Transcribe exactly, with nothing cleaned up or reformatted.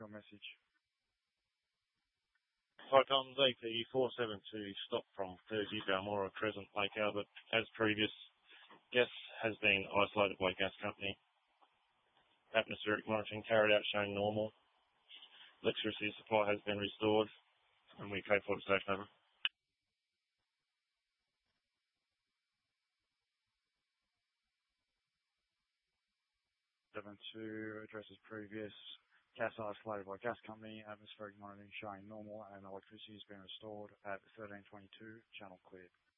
your message. Hi Tom, D P four seven two stop from thirty Balmora Crescent, Lake Albert. As previous, gas has been isolated by gas company. Atmospheric monitoring carried out showing normal. Electricity supply has been restored, and we K forty station over. seven two, address as previous. Gas isolated by gas company. Atmospheric monitoring showing normal, and electricity has been restored at thirteen twenty-two. Channel cleared.